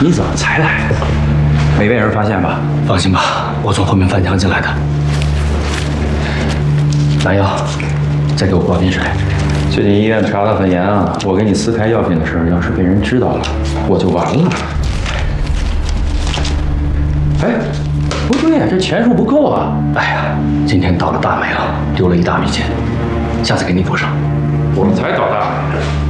你怎么才来？没被人发现吧？ 放心吧，我从后面翻墙进来的。蓝瑶，再给我挂瓶水。 最近医院查得很严啊，我给你私开药品的事儿，要是被人知道了，我就完了。哎，不对呀，这钱数不够啊！ 哎呀，今天倒了大霉了，丢了一大笔钱，下次给你补上。 我们才倒大霉。